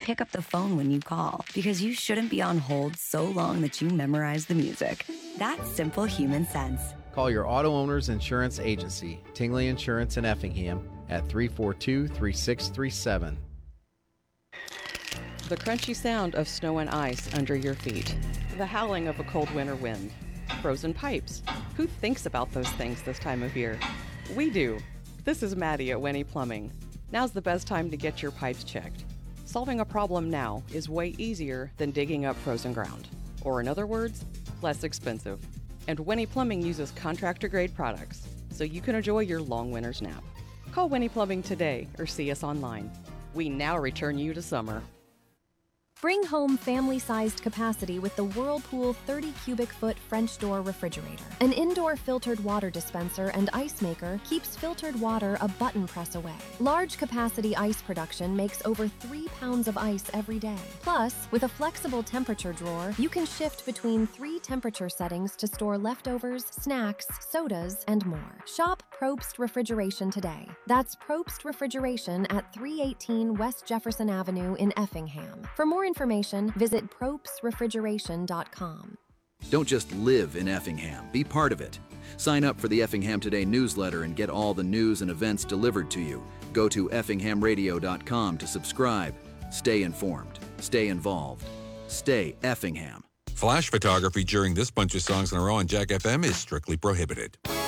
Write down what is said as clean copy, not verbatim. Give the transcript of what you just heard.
pick up the phone when you call because you shouldn't be on hold so long that you memorize the music. That's simple human sense. Call your auto owner's insurance agency, Tingley Insurance in Effingham, at 342-3637. The crunchy sound of snow and ice under your feet. The howling of a cold winter wind. Frozen pipes. Who thinks about those things this time of year? We do. This is Maddie at Winnie Plumbing. Now's the best time to get your pipes checked. Solving a problem now is way easier than digging up frozen ground. Or in other words, less expensive. And Winnie Plumbing uses contractor-grade products, so you can enjoy your long winter's nap. Call Winnie Plumbing today or see us online. We now return you to summer. Bring home family-sized capacity with the Whirlpool 30 cubic foot French door refrigerator. An indoor filtered water dispenser and ice maker keeps filtered water a button press away. Large capacity ice production makes over 3 pounds of ice every day. Plus, with a flexible temperature drawer, you can shift between 3 temperature settings to store leftovers, snacks, sodas, and more. Shop Probst Refrigeration today. That's Probst Refrigeration at 318 West Jefferson Avenue in Effingham. For more information, visit probstrefrigeration.com. Don't just live in Effingham, be part of it. Sign up for the Effingham Today newsletter and get all the news and events delivered to you. Go to effinghamradio.com to subscribe. Stay informed, stay involved, stay Effingham. Flash photography during this bunch of songs in a row on Jack FM is strictly prohibited.